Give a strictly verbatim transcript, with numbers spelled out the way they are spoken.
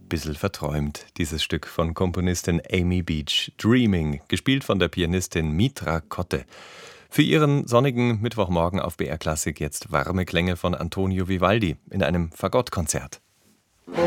Bissl verträumt, dieses Stück von Komponistin Amy Beach. Dreaming, gespielt von der Pianistin Mitra Kotte. Für ihren sonnigen Mittwochmorgen auf B R Klassik jetzt warme Klänge von Antonio Vivaldi in einem Fagottkonzert.